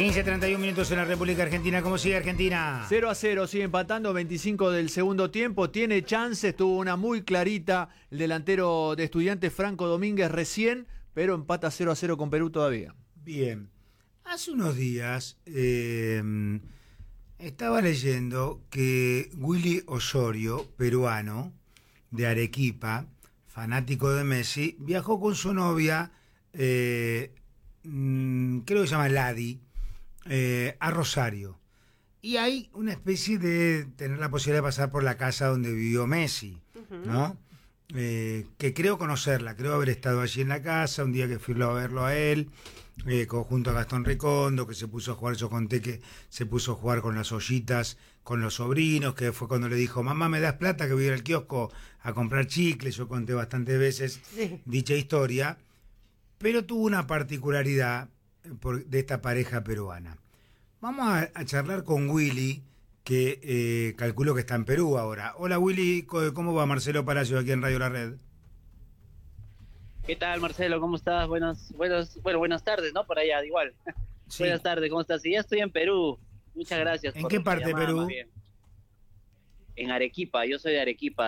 15:31 en la República Argentina. ¿Cómo sigue Argentina? 0-0, sigue empatando, 25 del segundo tiempo. Tiene chances, tuvo una muy clarita el delantero de Estudiantes Franco Domínguez recién, pero empata 0-0 con Perú todavía. Bien. Hace unos días estaba leyendo que Willy Osorio, peruano, de Arequipa, fanático de Messi, viajó con su novia, creo que se llama Ladi, a Rosario. Y hay una especie de tener la posibilidad de pasar por la casa donde vivió Messi, ¿no? Que creo conocerla, creo haber estado allí en la casa, un día que fui a verlo a él, junto a Gastón Recondo, que se puso a jugar, yo conté que se puso a jugar con las ollitas, con los sobrinos, que fue cuando le dijo, mamá, ¿me das plata que voy a ir al kiosco a comprar chicles? Yo conté bastantes veces dicha historia, pero tuvo una particularidad de esta pareja peruana. Vamos a charlar con Willy, que calculo que está en Perú ahora. Hola Willy, ¿cómo va? Marcelo Palacio aquí en Radio La Red. ¿Qué tal, Marcelo? ¿Cómo estás? Buenas tardes, ¿no? Por allá, igual. Sí. Buenas tardes, ¿cómo estás? Sí, ya estoy en Perú. Muchas gracias. ¿En qué parte de Perú? En Arequipa, yo soy de Arequipa,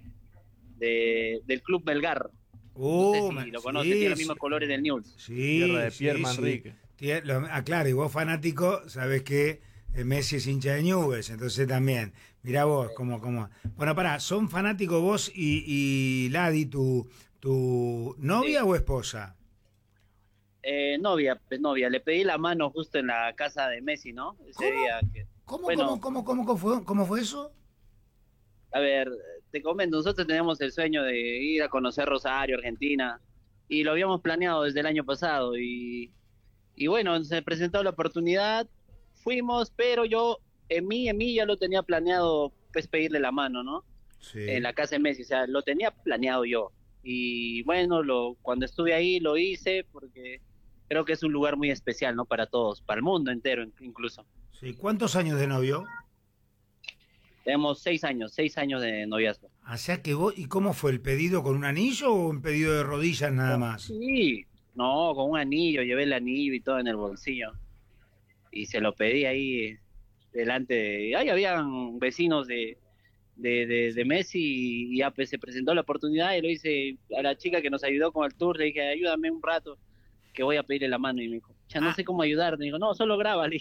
del Club Melgar. No sé si lo conoces, tiene los mismos colores del News. Sí, Tierra de Pierre Manrique. Claro, y vos fanático, sabés que Messi es hincha de Newell's, entonces también, mirá vos, como. Bueno, pará, ¿son fanáticos vos y Ladi, tu novia o esposa? Novia, le pedí la mano justo en la casa de Messi, ¿no? Ese día que... ¿Cómo fue eso? A ver, te comento, nosotros teníamos el sueño de ir a conocer Rosario, Argentina, y lo habíamos planeado desde el año pasado, y bueno, se presentó la oportunidad, fuimos, pero yo, en mí ya lo tenía planeado, pues pedirle la mano, ¿no? Sí. En la casa de Messi, o sea, lo tenía planeado yo, y bueno, cuando estuve ahí lo hice, porque creo que es un lugar muy especial, ¿no? Para todos, para el mundo entero incluso. Sí, ¿cuántos años de novio? Tenemos 6 años de noviazgo. O sea que vos, ¿y cómo fue el pedido? ¿Con un anillo o un pedido de rodillas nada más? Sí, no, con un anillo, llevé el anillo y todo en el bolsillo. Y se lo pedí ahí delante de... Ahí habían vecinos de Messi y ya pues se presentó la oportunidad y lo hice a la chica que nos ayudó con el tour, le dije, ayúdame un rato, que voy a pedirle la mano, y me dijo, ya no sé cómo ayudar, me dijo, no, solo grábale.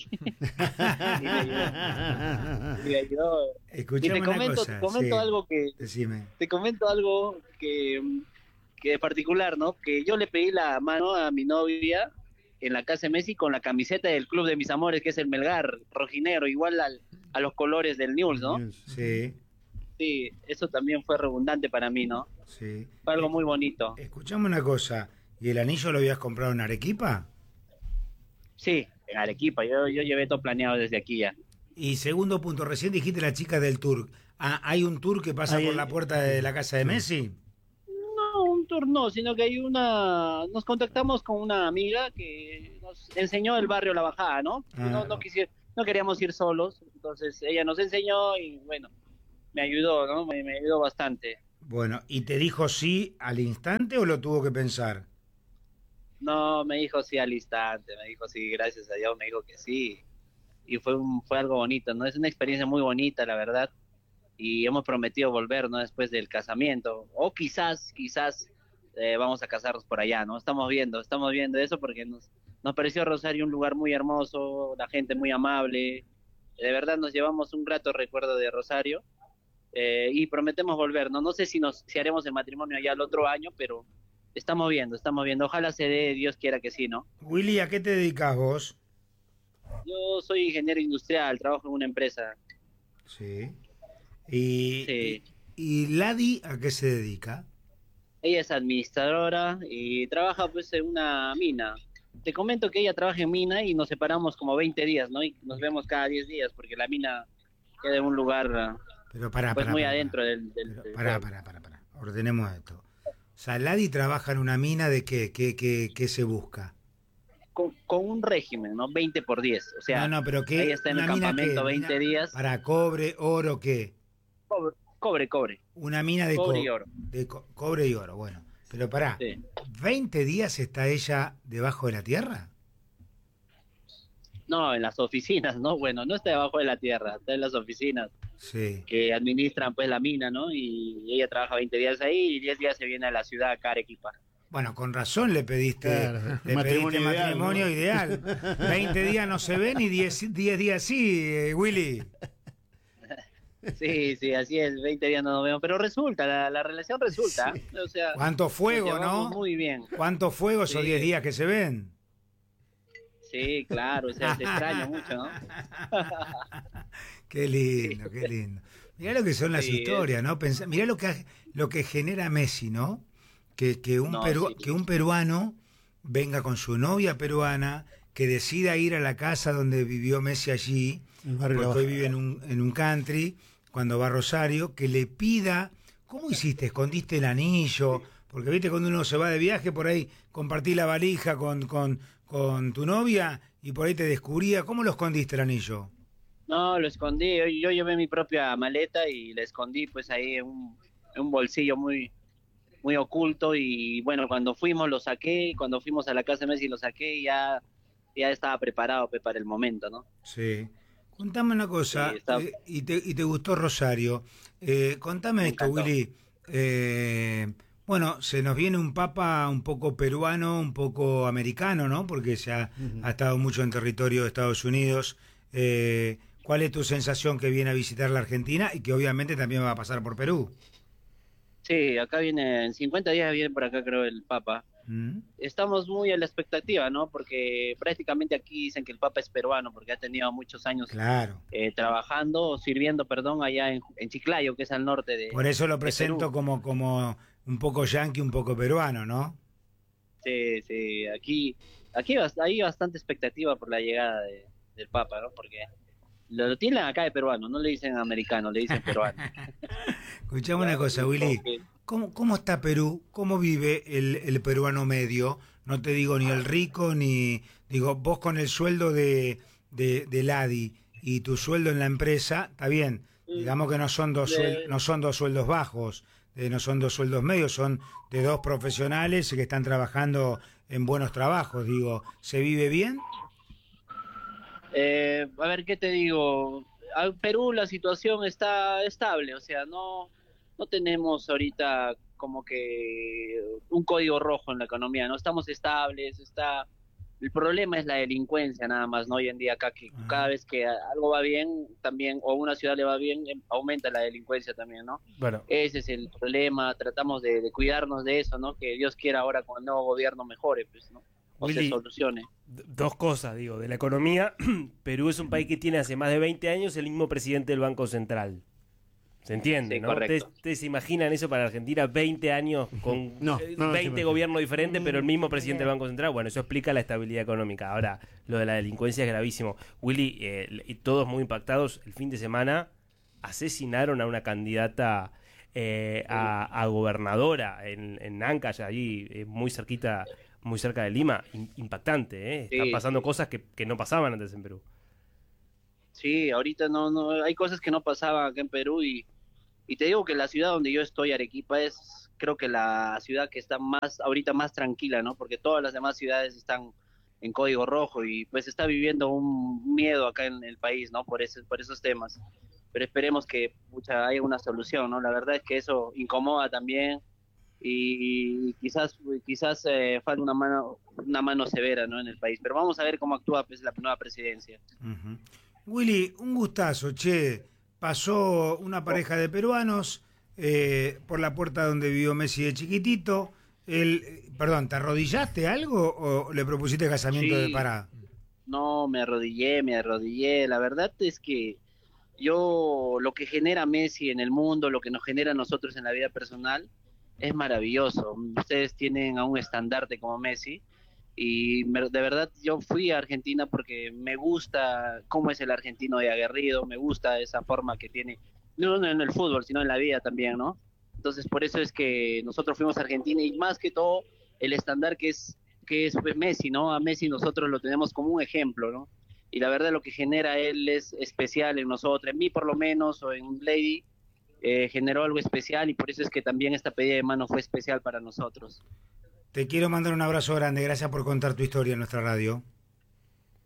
Y me ayudó. Escuchame y te comento sí. algo que... Decime. Te comento algo que es particular, ¿no? Que yo le pedí la mano a mi novia en la casa de Messi con la camiseta del club de mis amores, que es el Melgar, rojinegro, igual a los colores del Newell's, ¿no? Sí. Sí, eso también fue redundante para mí, ¿no? Sí. Fue algo muy bonito. Escuchame una cosa, ¿y el anillo lo habías comprado en Arequipa? Sí, en Arequipa, yo llevé todo planeado desde aquí ya. Y segundo punto, recién dijiste la chica del tour. ¿Hay un tour que pasa por la puerta de la casa de Messi? No, un tour no, sino que nos contactamos con una amiga que nos enseñó el barrio La Bajada, ¿no? No queríamos ir solos, entonces ella nos enseñó y bueno, me ayudó, ¿no? Me ayudó bastante. Bueno, ¿y te dijo sí al instante o lo tuvo que pensar? No, me dijo sí al instante, me dijo sí, gracias a Dios, me dijo que sí. Y fue algo bonito, ¿no? Es una experiencia muy bonita, la verdad. Y hemos prometido volver, ¿no? Después del casamiento. O quizás vamos a casarnos por allá, ¿no? Estamos viendo eso porque nos pareció Rosario un lugar muy hermoso, la gente muy amable. De verdad nos llevamos un grato recuerdo de Rosario. Y prometemos volver, ¿no? No sé si haremos el matrimonio allá el otro año, pero estamos viendo. Ojalá se dé, Dios quiera que sí, ¿no? Willy, ¿a qué te dedicas vos? Yo soy ingeniero industrial, trabajo en una empresa. Sí. Sí. ¿Y Ladi a qué se dedica? Ella es administradora y trabaja pues en una mina. Te comento que ella trabaja en mina y nos separamos como 20 días, ¿no? Y nos vemos cada 10 días porque la mina queda en un lugar Pero muy adentro del Pará. Ordenemos esto. O sea, Ladi trabaja en una mina de ¿qué se busca? Con un régimen, ¿no? 20 por 10. O sea, no, pero ¿qué? ella está en el campamento 20 días. ¿Para cobre, oro, qué? Cobre. Una mina de cobre y oro. De cobre y oro, bueno. Pero pará, sí. ¿20 días está ella debajo de la tierra? No, en las oficinas, ¿no? Bueno, no está debajo de la tierra, está en las oficinas Sí. que administran pues la mina, ¿no? Y ella trabaja 20 días ahí y 10 días se viene a la ciudad, acá a Arequipa. Bueno, con razón Claro, le pediste matrimonio ideal, matrimonio ¿no? ideal. 20 días no se ven y 10 días sí, Willy. Sí, sí, así es, 20 días no nos vemos, pero resulta, la relación resulta, Sí. o sea, Cuánto nos fuego, llevamos ¿no? muy bien. Cuánto fuego esos Sí. 10 días que se ven. Sí, claro, o sea, se extraña mucho, ¿no? Qué lindo, qué lindo. Mirá lo que son las Sí, historias, ¿no? Mirá lo que genera Messi, ¿no? no, sí, Que un peruano venga con su novia peruana, que decida ir a la casa donde vivió Messi allí, El barrio La porque hoy Baja. vive en un country, cuando va a Rosario, que le pida, ¿cómo hiciste? ¿Escondiste el anillo? Porque viste cuando uno se va de viaje, por ahí compartí la valija con tu novia y por ahí te descubría, ¿cómo lo escondiste el anillo? no, lo escondí, yo llevé mi propia maleta y la escondí pues ahí en un bolsillo muy oculto y bueno, cuando fuimos lo saqué, cuando fuimos a la casa de Messi lo saqué y ya estaba preparado pues, para el momento, ¿no? Sí. Contame una Sí, cosa, y te gustó Rosario. Contame me esto, encantó. Willy. Bueno, se nos viene un papa un poco peruano, un poco americano, ¿no? Porque Ujú. ha estado mucho en territorio de Estados Unidos. ¿Cuál es tu sensación que viene a visitar la Argentina y que obviamente también va a pasar por Perú? Sí, acá viene, en 50 días viene por acá creo el Papa. ¿Mm? Estamos muy a la expectativa, ¿no? Porque prácticamente aquí dicen que el Papa es peruano porque ha tenido muchos años Claro. trabajando, sirviendo, perdón, allá en Chiclayo, que es al norte Por eso lo de presento Perú. como un poco yanqui, un poco peruano, ¿no? Sí, sí, hay bastante expectativa por la llegada del Papa, ¿no? Porque lo tienen acá de peruano, no le dicen americano, le dicen peruano. Escuchame una Ya, cosa, y como Willy. que, ¿Cómo está Perú? ¿Cómo vive el peruano medio? No te digo ni el rico, ni... Digo, vos con el sueldo del ADI y tu sueldo en la empresa, está bien. mm, Digamos que le- no son dos sueldos bajos, no son dos sueldos medios, son de dos profesionales que están trabajando en buenos trabajos. Digo, ¿se vive bien? a ver, ¿qué te digo? A Perú la situación está estable, o sea, no tenemos ahorita como que un código rojo en la economía, no estamos estables, el problema es la delincuencia nada más, ¿no? Hoy en día acá que cada Ah, vez que algo va bien, también, o una ciudad le va bien, aumenta la delincuencia también, ¿no? Bueno, Ese es el problema, tratamos de cuidarnos de eso, ¿no? Que Dios quiera ahora con el nuevo gobierno mejore, pues, ¿no? O se Willy, solucione. dos cosas, digo, de la economía. Perú es un país que tiene hace más de 20 años el mismo presidente del Banco Central. ¿Se entiende, Sí, no? ¿Ustedes, correcto. ustedes se imaginan eso para Argentina? 20 años con No, no nos 20 imagino. gobiernos diferentes, pero el mismo presidente del Banco Central. Bueno, eso explica la estabilidad económica. Ahora, lo de la delincuencia es gravísimo. Willy, y todos muy impactados, el fin de semana asesinaron a una candidata a gobernadora en Ancash, allí muy cerquita, muy cerca de Lima. Impactante, ¿eh? Están Sí, pasando sí. cosas que no pasaban antes en Perú. Sí, ahorita no, hay cosas que no pasaban acá en Perú y te digo que la ciudad donde yo estoy, Arequipa, es creo que la ciudad que está ahorita más tranquila, ¿no? Porque todas las demás ciudades están en código rojo y pues está viviendo un miedo acá en el país, ¿no? Por esos temas. Pero esperemos que pucha, haya una solución, ¿no? La verdad es que eso incomoda también y quizás falta una mano severa, ¿no? En el país. Pero vamos a ver cómo actúa pues, la nueva presidencia. ujú. Willy, un gustazo, che. Pasó una pareja de peruanos por la puerta donde vivió Messi de chiquitito. Perdón, ¿te arrodillaste algo o le propusiste casamiento de Sí, parada? no, me arrodillé. La verdad es que yo, lo que genera Messi en el mundo, lo que nos genera a nosotros en la vida personal, es maravilloso. Ustedes tienen a un estandarte como Messi y de verdad yo fui a Argentina porque me gusta cómo es el argentino de aguerrido, me gusta esa forma que tiene, no en el fútbol, sino en la vida también, ¿no? Entonces por eso es que nosotros fuimos a Argentina y más que todo el estándar que es pues, Messi, ¿no? A Messi nosotros lo tenemos como un ejemplo, ¿no? Y la verdad lo que genera él es especial en nosotros, en mí por lo menos, o en Lady, generó algo especial y por eso es que también esta pedida de mano fue especial para nosotros. Te quiero mandar un abrazo grande. Gracias por contar tu historia en nuestra radio.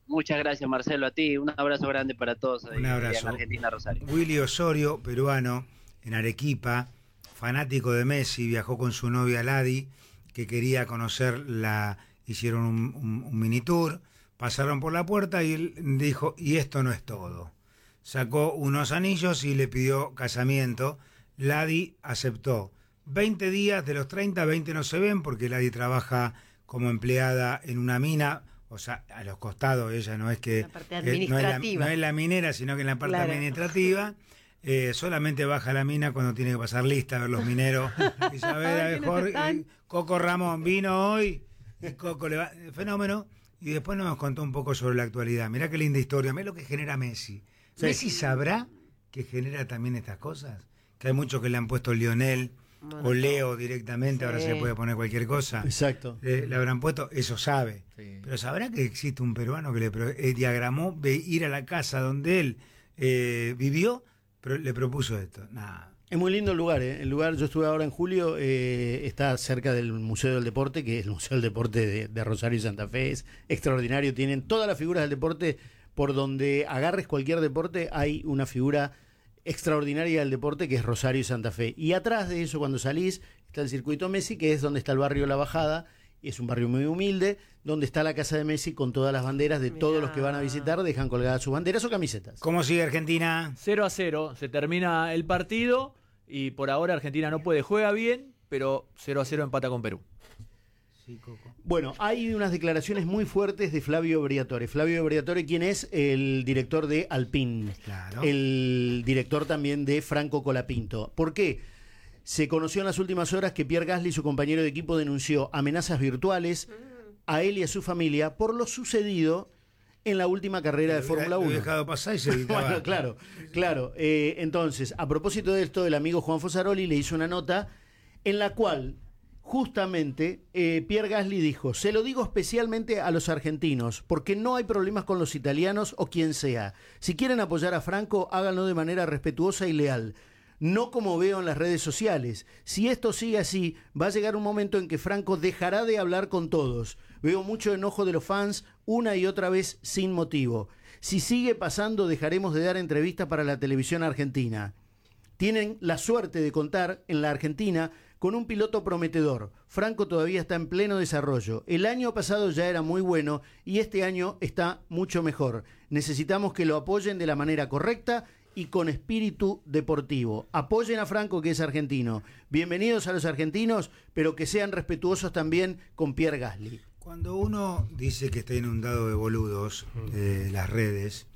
Muchas gracias, Marcelo, a ti. Un abrazo grande para todos Un abrazo. en Argentina, Rosario. Willy Osorio, peruano, en Arequipa, fanático de Messi, viajó con su novia Ladi, que quería conocerla, hicieron un mini tour, pasaron por la puerta y él dijo, y esto no es todo. Sacó unos anillos y le pidió casamiento. Ladi aceptó. 20 días de los 30, 20 no se ven porque Ladi trabaja como empleada en una mina. O sea, a los costados ella no es que... La parte administrativa. No es la minera, sino que en la parte Claro. administrativa. Solamente baja a la mina cuando tiene que pasar lista a ver los mineros. Y sabe, a ver, Jorge, Coco Ramón vino hoy. Y Coco le va... Fenómeno. Y después nos contó un poco sobre la actualidad. Mirá qué linda historia. Mirá lo que genera Messi. Sí. ¿Messi sabrá que genera también estas cosas? Que hay muchos que le han puesto Lionel Bueno, o Leo directamente. sí. Ahora se le puede poner cualquier cosa. Exacto. Le habrán puesto, eso sabe. Sí. Pero ¿sabrá que existe un peruano que le diagramó ir a la casa donde él vivió, pero le propuso esto? Nada. Es muy lindo el lugar, ¿eh? El lugar, yo estuve ahora en julio, está cerca del Museo del Deporte, que es el Museo del Deporte de Rosario y Santa Fe, es extraordinario, tienen todas las figuras del deporte, por donde agarres cualquier deporte hay una figura extraordinaria del deporte que es Rosario y Santa Fe. Y atrás de eso, cuando salís, está el circuito Messi, que es donde está el barrio La Bajada, y es un barrio muy humilde, donde está la casa de Messi con todas las banderas de todos los que van a visitar, dejan colgadas sus banderas o camisetas. ¿Cómo sigue Argentina? 0-0, se termina el partido y por ahora Argentina no puede, juega bien, pero 0-0 empata con Perú. Sí, Coco. Bueno, hay unas declaraciones muy fuertes de Flavio Briatore. Flavio Briatore, ¿quién es? El director de Alpine. Claro. El director también de Franco Colapinto. ¿Por qué? Se conoció en las últimas horas que Pierre Gasly, su compañero de equipo, denunció amenazas virtuales a él y a su familia por lo sucedido en la última carrera de Fórmula Lo 1. he dejado pasar y se evitaba. Bueno, claro. Entonces, a propósito de esto, el amigo Juan Fosaroli le hizo una nota en la cual justamente Pierre Gasly dijo: se lo digo especialmente a los argentinos, porque no hay problemas con los italianos o quien sea. Si quieren apoyar a Franco, háganlo de manera respetuosa y leal. No como veo en las redes sociales. Si esto sigue así, va a llegar un momento en que Franco dejará de hablar con todos. Veo mucho enojo de los fans una y otra vez sin motivo. Si sigue pasando, dejaremos de dar entrevistas para la televisión argentina. Tienen la suerte de contar en la Argentina con un piloto prometedor. Franco todavía está en pleno desarrollo. El año pasado ya era muy bueno y este año está mucho mejor. Necesitamos que lo apoyen de la manera correcta y con espíritu deportivo. Apoyen a Franco, que es argentino. Bienvenidos a los argentinos, pero que sean respetuosos también con Pierre Gasly. Cuando uno dice que está inundado de boludos, las redes,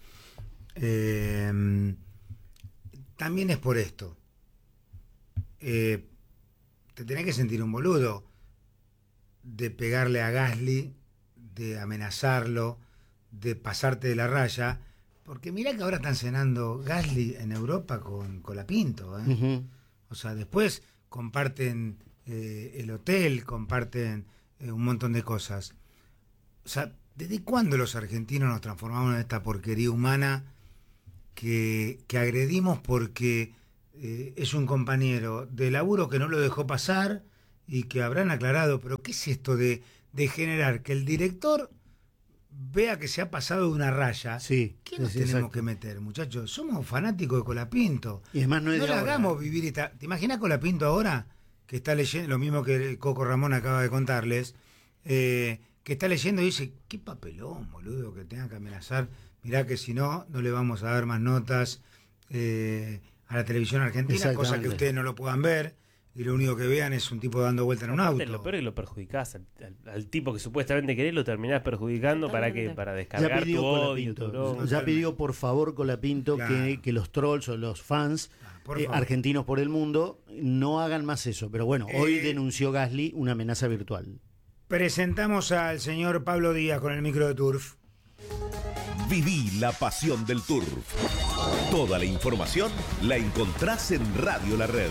también es por esto. Te tenés que sentir un boludo de pegarle a Gasly, de amenazarlo, de pasarte de la raya. Porque mirá que ahora están cenando Gasly en Europa con Colapinto. O sea, después comparten el hotel, comparten un montón de cosas. O sea, ¿desde cuándo los argentinos nos transformamos en esta porquería humana que agredimos porque es un compañero de laburo que no lo dejó pasar y que habrán aclarado? Pero ¿qué es esto de generar que el director vea que se ha pasado de una raya? Sí, ¿Qué nos sí, tenemos exacto. que meter, muchachos? Somos fanáticos de Colapinto. Y además no es No de le ahora. hagamos vivir esta... ¿Te imaginas Colapinto ahora? Que está leyendo, lo mismo que Coco Ramón acaba de contarles, que está leyendo y dice, qué papelón, boludo, que tenga que amenazar. Mirá que si no, no le vamos a dar más notas a la televisión argentina, cosa que ustedes no lo puedan ver. Y lo único que vean es un tipo dando vuelta en un auto. Lo peor es que lo perjudicás al tipo que supuestamente querés, lo terminás perjudicando. ¿Para qué? Para descargar tu odio, tu bronca. Ya pidió por favor Colapinto Claro. que los trolls o los fans por favor. argentinos por el mundo no hagan más eso. Pero bueno, hoy denunció Gasly una amenaza virtual. Presentamos al señor Pablo Díaz con el micro de Turf. Viví la pasión del Turf. Toda la información la encontrás en Radio La Red.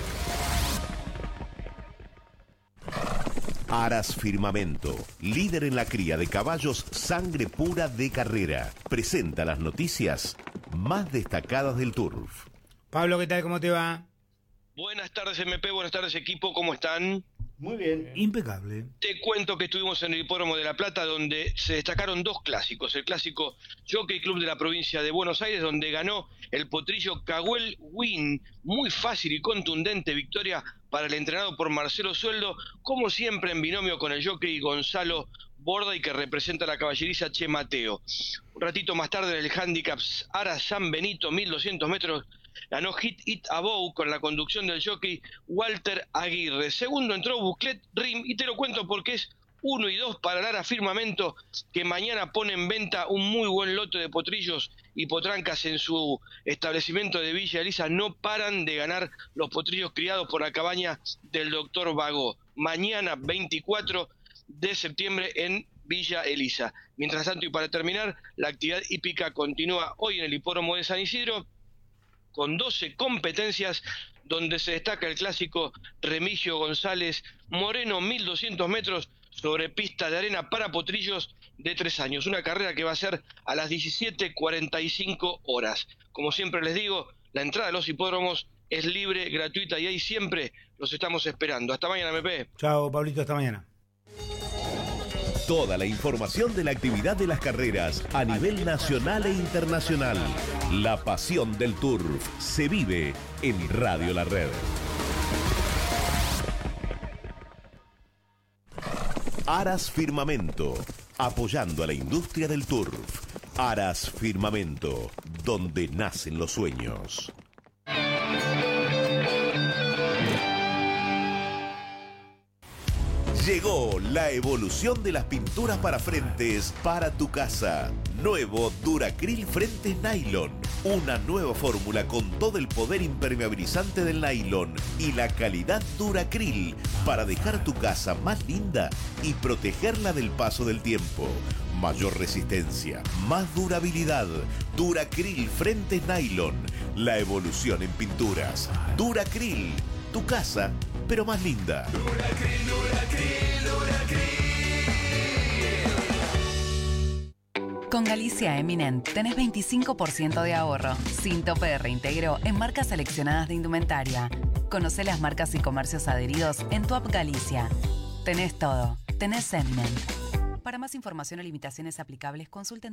Aras Firmamento, líder en la cría de caballos sangre pura de carrera, presenta las noticias más destacadas del Turf. Pablo, ¿qué tal? ¿Cómo te va? Buenas tardes MP, buenas tardes equipo, ¿cómo están? Muy bien. Impecable. Te cuento que estuvimos en el Hipódromo de La Plata, donde se destacaron 2 clásicos. El clásico Jockey Club de la provincia de Buenos Aires, donde ganó el potrillo Caguel Win. Muy fácil y contundente victoria para el entrenado por Marcelo Sueldo, como siempre en binomio con el jockey Gonzalo Borda, y que representa a la caballeriza Che Mateo. Un ratito más tarde en el handicap Ara San Benito, 1200 metros, ganó Hit It Above con la conducción del jockey Walter Aguirre. Segundo entró Buclet Rim, y te lo cuento porque es 1 y 2 para Lara Firmamento, que mañana pone en venta un muy buen lote de potrillos y potrancas en su establecimiento de Villa Elisa. No paran de ganar los potrillos criados por la cabaña del doctor Bagó. Mañana 24 de septiembre en Villa Elisa. Mientras tanto, y para terminar, la actividad hípica continúa hoy en el Hipódromo de San Isidro, con 12 competencias, donde se destaca el clásico Remigio González Moreno, 1200 metros sobre pista de arena para potrillos de 3 años. Una carrera que va a ser a las 17:45 horas. Como siempre les digo, la entrada a los hipódromos es libre, gratuita, y ahí siempre los estamos esperando. Hasta mañana, MP. Chao, Pablito, hasta mañana. Toda la información de la actividad de las carreras a nivel nacional e internacional. La pasión del turf se vive en Radio La Red. Aras Firmamento, apoyando a la industria del turf. Aras Firmamento, donde nacen los sueños. Llegó la evolución de las pinturas para frentes para tu casa. Nuevo Duracril Frentes Nylon. Una nueva fórmula con todo el poder impermeabilizante del nylon y la calidad Duracril para dejar tu casa más linda y protegerla del paso del tiempo. Mayor resistencia, más durabilidad. Duracril Frentes Nylon. La evolución en pinturas. Duracril. Tu casa, pero más linda. Duracril, Duracril, Duracril. Con Galicia Eminent tenés 25% de ahorro, sin tope de reintegro en marcas seleccionadas de indumentaria. Conocé las marcas y comercios adheridos en tu app Galicia. Tenés todo. Tenés Eminent. Para más información o limitaciones aplicables, consulten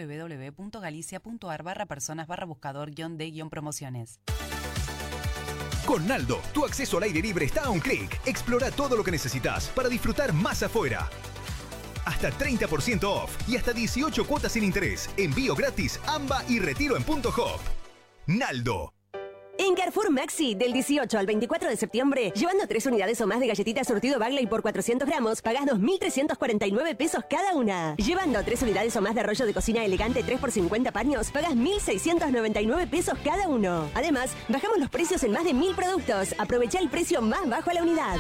www.galicia.ar/personas/buscador-de-promociones. Con Naldo, tu acceso al aire libre está a un clic. Explora todo lo que necesitas para disfrutar más afuera. Hasta 30% off y hasta 18 cuotas sin interés. Envío gratis, AMBA y retiro en Punto Hop. Naldo. En Carrefour Maxi, del 18 al 24 de septiembre, llevando 3 unidades o más de galletitas surtido Bagley por 400 gramos, pagás 2.349 pesos cada una. Llevando 3 unidades o más de rollo de cocina elegante 3 por 50 paños, pagás 1.699 pesos cada uno. Además, bajamos los precios en más de 1.000 productos. Aprovecha el precio más bajo a la unidad.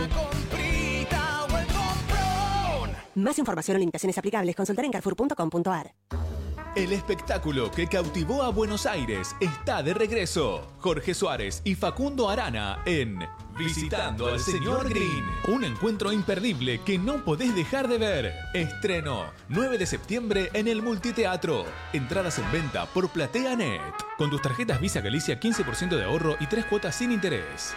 Más información o limitaciones aplicables, consultar en carrefour.com.ar. El espectáculo que cautivó a Buenos Aires está de regreso. Jorge Suárez y Facundo Arana en Visitando al Señor Green. Un encuentro imperdible que no podés dejar de ver. Estreno 9 de septiembre en el Multiteatro. Entradas en venta por PlateaNet. Con tus tarjetas Visa Galicia, 15% de ahorro y 3 cuotas sin interés.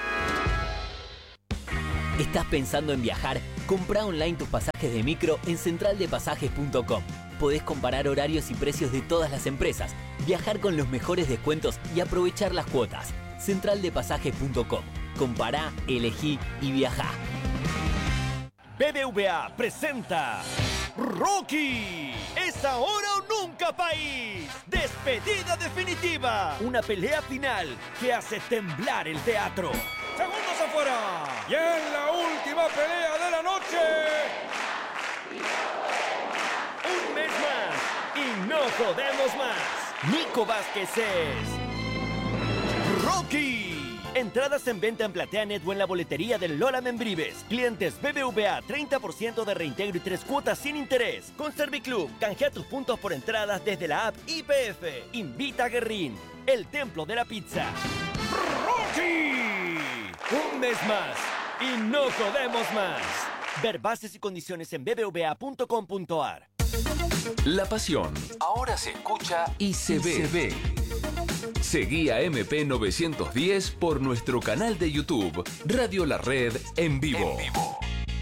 ¿Estás pensando en viajar? Comprá online tus pasajes de micro en centraldepasajes.com. Podés comparar horarios y precios de todas las empresas, viajar con los mejores descuentos y aprovechar las cuotas. Centraldepasajes.com. Compará, elegí y viajá. BBVA presenta Rocky. Es ahora o nunca, país. Despedida definitiva. Una pelea final que hace temblar el teatro. Segundos afuera. Y en la última pelea de la noche. Un mes más y no jodemos más. Nico Vázquez es Rocky. Entradas en venta en PlateaNet o en la boletería del Lola Membrives. Clientes BBVA, 30% de reintegro y 3 cuotas sin interés. Con Serviclub, canjea tus puntos por entradas desde la app IPF. Invita a Guerrín, el templo de la pizza. ¡Rocky! Un mes más y no jodemos más. Ver bases y condiciones en bbva.com.ar. La pasión ahora se escucha y se ve. Seguí a MP910 por nuestro canal de YouTube, Radio La Red en vivo.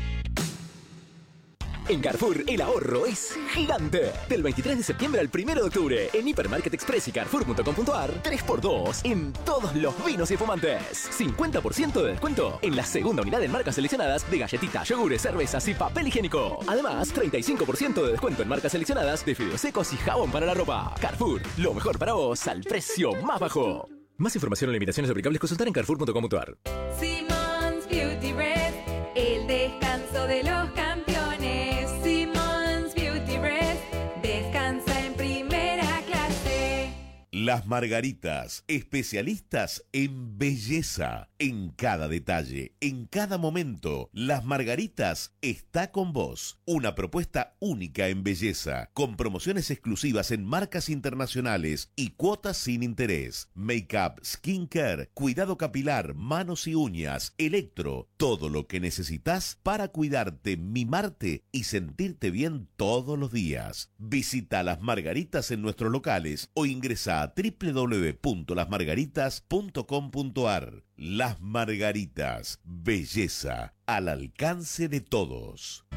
En Carrefour, el ahorro es gigante. Del 23 de septiembre al 1 de octubre, en Hipermarket Express y Carrefour.com.ar, 3x2 en todos los vinos y fumantes. 50% de descuento en la segunda unidad en marcas seleccionadas de galletitas, yogures, cervezas y papel higiénico. Además, 35% de descuento en marcas seleccionadas de fideos secos y jabón para la ropa. Carrefour, lo mejor para vos al precio más bajo. Más información o limitaciones aplicables, consultar en Carrefour.com.ar. Simmons Beauty Rest, el descanso de los campeones. Simmons Beauty Rest, descansa en primera clase. Las Margaritas, especialistas en belleza, en cada detalle, en cada momento. Las Margaritas está con vos. Una propuesta única en belleza, con promociones exclusivas en marcas internacionales y cuotas sin interés. Make-up, skincare, cuidado capilar, manos y uñas, electro, todo lo que necesitas para cuidarte, mimarte y sentirte bien todos los días. Visita Las Margaritas en nuestros locales o ingresa a www.lasmargaritas.com.ar. Las Margaritas, belleza al alcance de todos.